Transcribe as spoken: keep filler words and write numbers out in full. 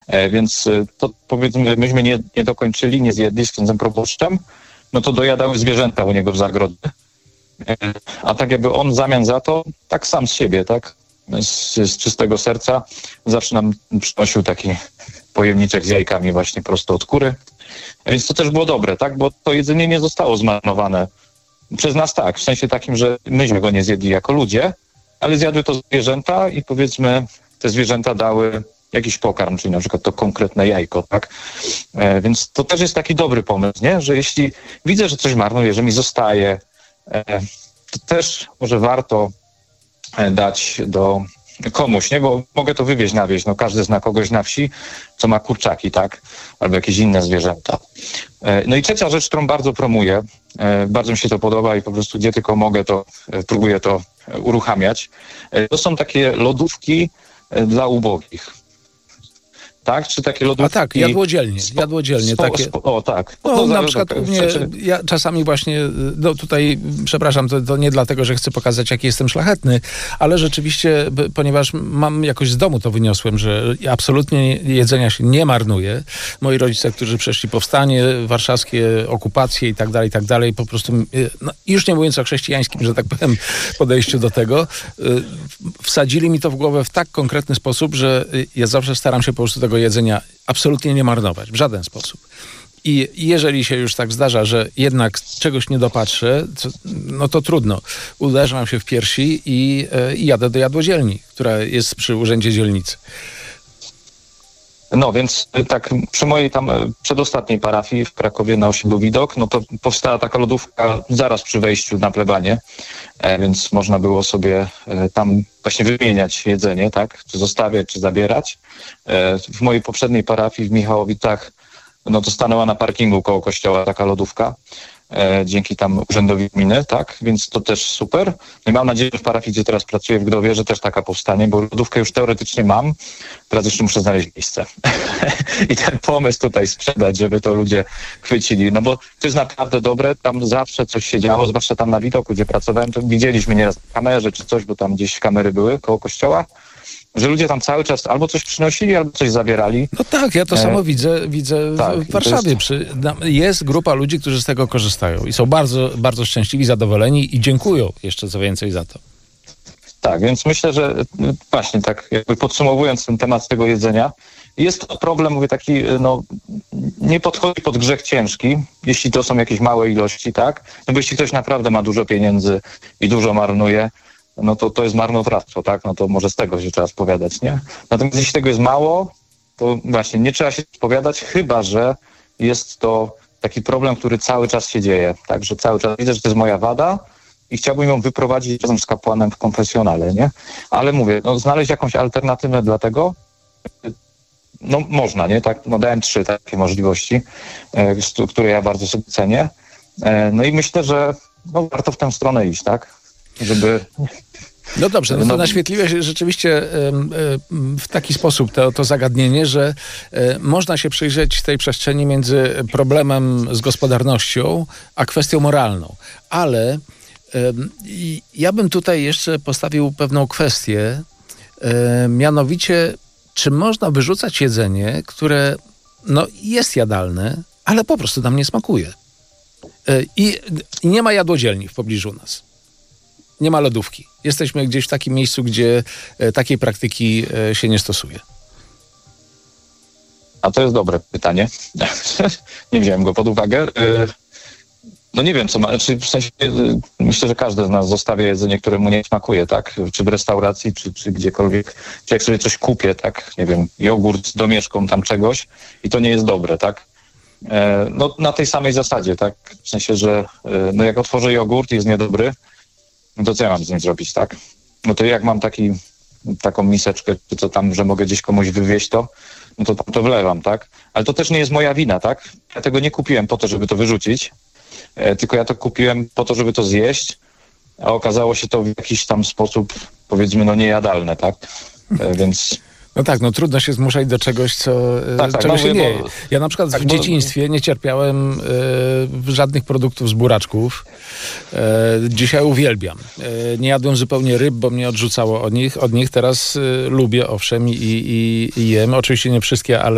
E, więc e, to powiedzmy, myśmy nie, nie dokończyli, nie zjedli z księdzem proboszczem, no to dojadały zwierzęta u niego w zagrodzie. E, a tak jakby on w zamian za to, tak sam z siebie, tak, z, z czystego serca zawsze nam przynosił taki pojemniczek z jajkami właśnie prosto od kury. E, więc to też było dobre, tak, bo to jedzenie nie zostało zmarnowane. Przez nas tak, w sensie takim, że myśmy go nie zjedli jako ludzie, ale zjadły to zwierzęta i powiedzmy te zwierzęta dały jakiś pokarm, czyli na przykład to konkretne jajko, tak? E, więc to też jest taki dobry pomysł, nie? Że jeśli widzę, że coś marnuje, że mi zostaje, e, to też może warto e, dać do komuś, nie? Bo mogę to wywieźć na wieś, no każdy zna kogoś na wsi, co ma kurczaki, tak? Albo jakieś inne zwierzęta. E, no i trzecia rzecz, którą bardzo promuję, e, bardzo mi się to podoba i po prostu gdzie tylko mogę, to e, próbuję to uruchamiać. To są takie lodówki dla ubogich. Tak? Czy takie lodówki... A tak, jadłodzielnie. Spo, jadłodzielnie spo, takie. Spo, o tak. No, no, na za, przykład tak, u mnie, czy... ja czasami właśnie, no tutaj, przepraszam, to, to nie dlatego, że chcę pokazać, jaki jestem szlachetny, ale rzeczywiście, ponieważ mam jakoś z domu to wyniosłem, że absolutnie jedzenia się nie marnuje. Moi rodzice, którzy przeszli powstanie warszawskie, okupacje i tak dalej, i tak dalej, po prostu, no, już nie mówiąc o chrześcijańskim, że tak powiem, podejściu do tego, wsadzili mi to w głowę w tak konkretny sposób, że ja zawsze staram się po prostu tego jedzenia absolutnie nie marnować, w żaden sposób. I jeżeli się już tak zdarza, że jednak czegoś nie dopatrzę, to, no to trudno. Uderzam się w piersi i, i jadę do jadłodzielni, która jest przy urzędzie dzielnicy. No więc tak przy mojej tam przedostatniej parafii w Krakowie na osiedlu Widok, no to powstała taka lodówka zaraz przy wejściu na plebanię, e, więc można było sobie e, tam właśnie wymieniać jedzenie, tak, czy zostawiać, czy zabierać. E, w mojej poprzedniej parafii w Michałowicach, no to stanęła na parkingu koło kościoła taka lodówka, e, dzięki tam urzędowi gminy, tak, więc to też super. I mam nadzieję, że w parafii, gdzie teraz pracuję w Gdowie, że też taka powstanie, bo lodówkę już teoretycznie mam, teraz jeszcze muszę znaleźć miejsce. I ten pomysł tutaj sprzedać, żeby to ludzie chwycili, no bo to jest naprawdę dobre, tam zawsze coś się działo, zwłaszcza tam na Widoku, gdzie pracowałem, to widzieliśmy nieraz w kamerze czy coś, bo tam gdzieś kamery były koło kościoła, że ludzie tam cały czas albo coś przynosili, albo coś zabierali. No tak, ja to e... samo widzę, widzę tak, w Warszawie. Jest... Przy, jest grupa ludzi, którzy z tego korzystają i są bardzo, bardzo szczęśliwi, zadowoleni i dziękują jeszcze co więcej za to. Tak, więc myślę, że właśnie tak jakby podsumowując ten temat tego jedzenia, jest to problem, mówię, taki, no, nie podchodzi pod grzech ciężki, jeśli to są jakieś małe ilości, tak? No bo jeśli ktoś naprawdę ma dużo pieniędzy i dużo marnuje, no to to jest marnotrawstwo, tak? No to może z tego się trzeba spowiadać, nie? Natomiast jeśli tego jest mało, to właśnie nie trzeba się spowiadać, chyba że jest to taki problem, który cały czas się dzieje, tak? Że cały czas widzę, że to jest moja wada i chciałbym ją wyprowadzić razem z kapłanem w konfesjonale, nie? Ale mówię, no znaleźć jakąś alternatywę dla tego, no można, nie? Tak, no dałem trzy takie możliwości, e, które ja bardzo sobie cenię. E, no i myślę, że no, warto w tę stronę iść, tak? Żeby... No dobrze, no to no, naświetliłeś rzeczywiście w taki sposób to, to zagadnienie, że można się przyjrzeć tej przestrzeni między problemem z gospodarnością, a kwestią moralną. Ale ja bym tutaj jeszcze postawił pewną kwestię, mianowicie, czy można wyrzucać jedzenie, które no, jest jadalne, ale po prostu nam nie smakuje. I, i nie ma jadłodzielni w pobliżu nas. Nie ma lodówki. Jesteśmy gdzieś w takim miejscu, gdzie e, takiej praktyki e, się nie stosuje. A to jest dobre pytanie. Nie wziąłem go pod uwagę. No nie wiem, co ma, czy w sensie, myślę, że każdy z nas zostawia jedzenie, które mu nie smakuje, tak? Czy w restauracji, czy, czy gdziekolwiek. Czy jak sobie coś kupię, tak? Nie wiem, jogurt z domieszką tam czegoś i to nie jest dobre, tak? No na tej samej zasadzie, tak? W sensie, że no jak otworzę jogurt i jest niedobry, no to co ja mam z nim zrobić, tak? No to jak mam taki, taką miseczkę, czy co tam, że mogę gdzieś komuś wywieźć to, no to tam to wlewam, tak? Ale to też nie jest moja wina, tak? Ja tego nie kupiłem po to, żeby to wyrzucić, e, tylko ja to kupiłem po to, żeby to zjeść, a okazało się to w jakiś tam sposób, powiedzmy, no niejadalne, tak? E, więc... No tak, no trudno się zmuszać do czegoś, co, tak, tak, czego no, się nie je. bo, Ja na przykład tak, w bo, dzieciństwie nie cierpiałem y, żadnych produktów z buraczków. Y, dzisiaj uwielbiam. Y, nie jadłem zupełnie ryb, bo mnie odrzucało od nich. Od nich teraz y, lubię, owszem, i, i, i jem. Oczywiście nie wszystkie, ale